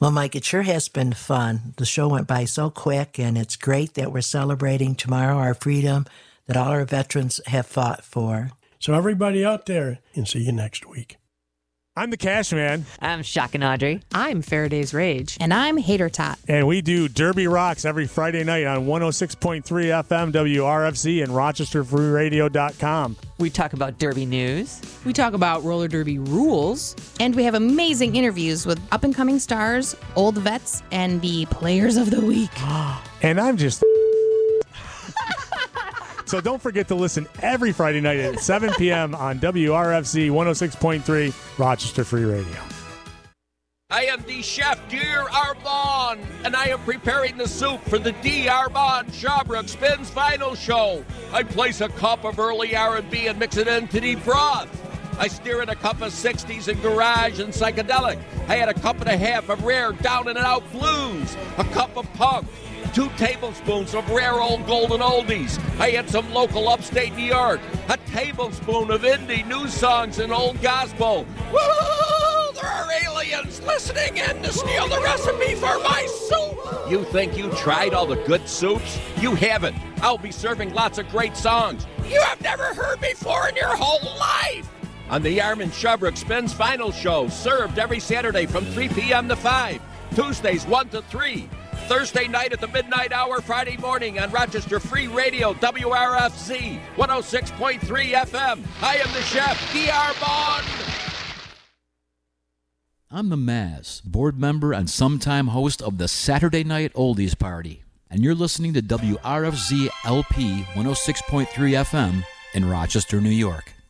Well, Mike, it sure has been fun. The show went by so quick, and it's great that we're celebrating tomorrow our freedom that all our veterans have fought for. So everybody out there, and see you next week. I'm the Cash Man. I'm Shock and Audrey. I'm Faraday's Rage. And I'm Hater Tot. And we do Derby Rocks every Friday night on 106.3 FM WRFZ and RochesterFreeRadio.com. We talk about Derby news. We talk about roller derby rules. And we have amazing interviews with up-and-coming stars, old vets, and the players of the week. And I'm just... So don't forget to listen every Friday night at 7 p.m. on WRFZ 106.3 Rochester Free Radio. I am the chef, Dear Arbonne, and I am preparing the soup for the D. Arbonne Shabrook Spins Final Show. I place a cup of early R&B and mix it into the broth. I stir in a cup of 60s and garage and psychedelic. I add a cup and a half of rare down and out blues, a cup of punk, 2 tablespoons of rare old golden oldies. I add some local upstate New York, a tablespoon of indie new songs and old gospel. Woo! There are aliens listening in to steal the recipe for my soup. You think you tried all the good soups? You haven't. I'll be serving lots of great songs you have never heard before in your whole life. On the Armin Shabrook Spins Final Show, served every Saturday from 3 p.m. to 5, Tuesdays 1 to 3, Thursday night at the midnight hour, Friday morning on Rochester Free Radio, WRFZ, 106.3 FM. I am the chef, D.R. Bond. I'm the Maz, board member and sometime host of the Saturday Night Oldies Party. And you're listening to WRFZ LP 106.3 FM in Rochester, New York.